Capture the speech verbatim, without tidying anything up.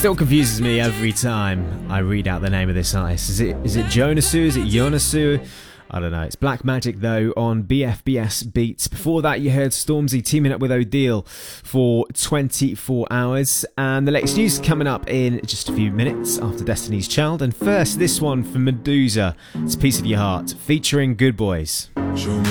Still confuses me every time I read out the name of this artist. Is it is it Jonasu? Is it Yonasu? I don't know. It's Black Magic though on B F B S Beats. Before that you heard Stormzy teaming up with Odile for twenty-four hours. And the latest news coming up in just a few minutes after Destiny's Child. And first, this one from Medusa. It's Piece of Your Heart featuring Good Boys. Show me